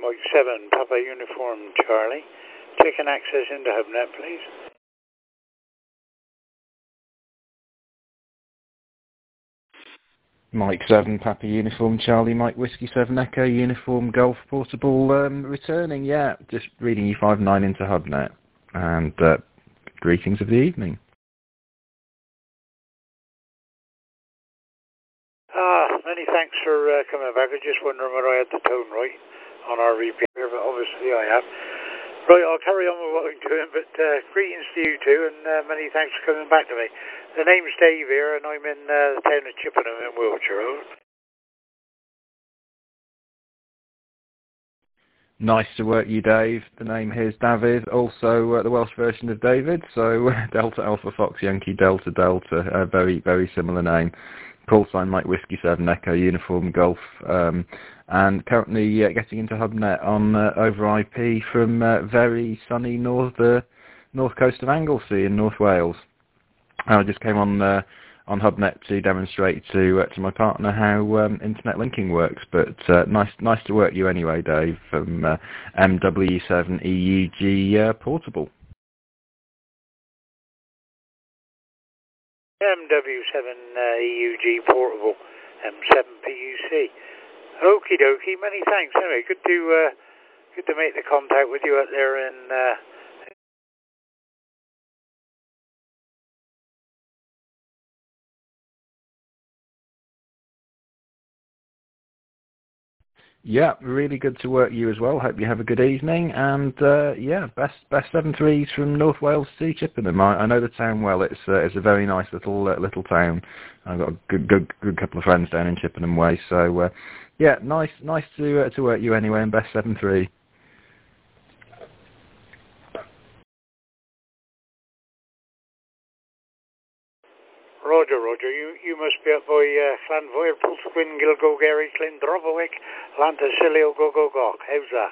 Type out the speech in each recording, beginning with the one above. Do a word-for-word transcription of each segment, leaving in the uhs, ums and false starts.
Mike seven, Papa Uniform Charlie. Taking access into HubNet, please. Mike seven, Papa Uniform Charlie, Mike Whiskey seven Echo, Uniform Golf Portable, um, returning, yeah, just reading you five nine into HubNet. And uh, greetings of the evening. Ah, many thanks for uh, coming back. I was just wondering whether I had the tone right on our repeat here, but obviously I have. Right, I'll carry on with what I'm doing, but uh, greetings to you too, and uh, many thanks for coming back to me. The name's Dave here, and I'm in uh, the town of Chippenham in Wiltshire. Nice to work you, Dave. The name here is David, also uh, the Welsh version of David, so Delta Alpha Fox Yankee Delta Delta, a very, very similar name. Call sign Mike Whiskey seven Echo, Uniform Golf, um, and currently uh, getting into HubNet on uh, over I P from uh, very sunny north uh, north coast of Anglesey in North Wales. I just came on uh, on HubNet to demonstrate to uh, to my partner how um, internet linking works. But uh, nice nice to work you anyway, Dave, from uh, M W seven E U G uh, Portable. M W seven uh, E U G Portable, M seven P U C. Okie dokie, many thanks. Anyway, good to uh, good to make the contact with you out there in. Uh, Yeah, really good to work you as well. Hope you have a good evening. And uh, yeah, best best seven threes from North Wales to Chippenham. I, I know the town well. It's uh, it's a very nice little uh, little town. I've got a good good good couple of friends down in Chippenham way. So uh, yeah, nice nice to uh, to work you anyway. And best seven three. Roger, Roger. You you must be up by uh, Llanfoir, Pulsquin, Gilgo, Gary, Clin, Drobowick, Lantasilio, Go Go Gok. How's that?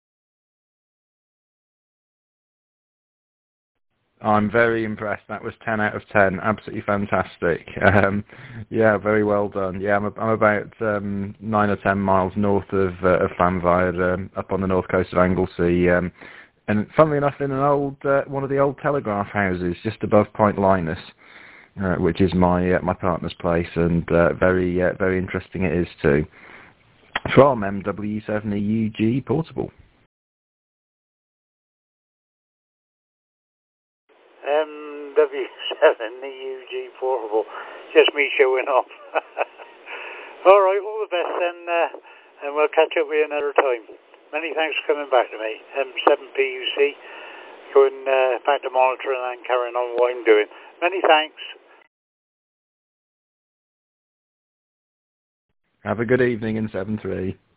I'm very impressed. That was ten out of ten. Absolutely fantastic. Um, yeah, very well done. Yeah, I'm, I'm about um, nine or ten miles north of, uh, of Llanfair, um, up on the north coast of Anglesey. Um, and funnily enough, in an old uh, one of the old telegraph houses just above Point Linus, uh, which is my uh, my partner's place, and uh, very uh, very interesting it is too. From M W seven E U G Portable. M W seven E U G Portable. Just me showing off. All right, all the best then, uh, and we'll catch up with you another time. Many thanks for coming back to me. M seven P U C, going uh, back to monitoring and carrying on what I'm doing. Many thanks. Have a good evening in seven three.